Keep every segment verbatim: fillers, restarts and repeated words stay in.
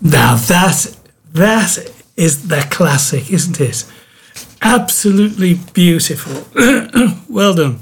Now that, that is the classic, isn't it? Absolutely beautiful. Well done.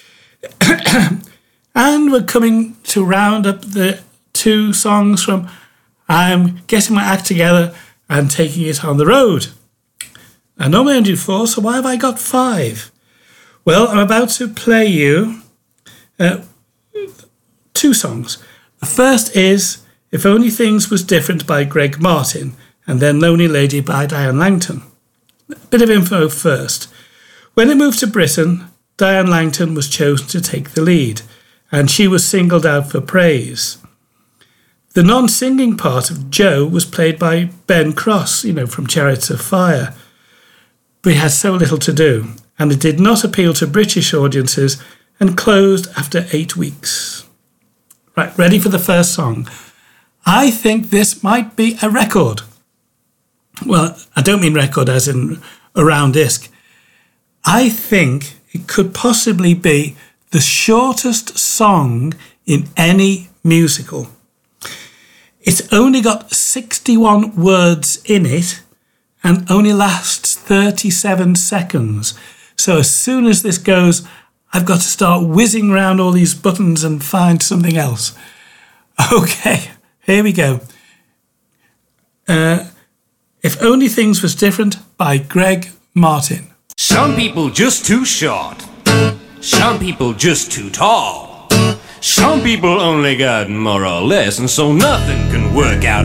And we're coming to round up the two songs from I'm Getting My Act Together and Taking It on the Road. I normally only do four, so why have I got five? Well, I'm about to play you uh, two songs. The first is If Only Things Was Different by Greg Martin, and then Lonely Lady by Diane Langton. A bit of info first. When it moved to Britain, Diane Langton was chosen to take the lead, and she was singled out for praise. The non-singing part of Joe was played by Ben Cross, you know, from Chariots of Fire. But he had so little to do, and it did not appeal to British audiences and closed after eight weeks. Right, ready for the first song. I think this might be a record. Well, I don't mean record as in a round disc. I think it could possibly be the shortest song in any musical. It's only got sixty-one words in it and only lasts thirty-seven seconds. So as soon as this goes, I've got to start whizzing around all these buttons and find something else. Okay, here we go. Uh, If Only Things Was Different by Greg Martin. Some people just too short. Some people just too tall. Some people only got more or less, and so nothing can work out